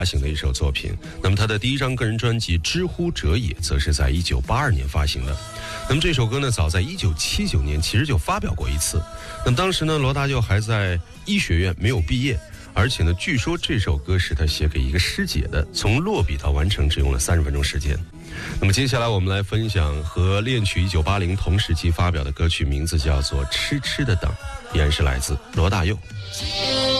发行的一首作品。那么他的第一张个人专辑《知乎者也》则是在1982年发行的。那么这首歌呢，早在1979年其实就发表过一次。那么当时呢，罗大佑还在医学院没有毕业，而且呢，据说这首歌是他写给一个师姐的，从落笔到完成只用了30分钟时间。那么接下来我们来分享和恋曲1980同时期发表的歌曲，名字叫做《痴痴的等》，依然是来自罗大佑。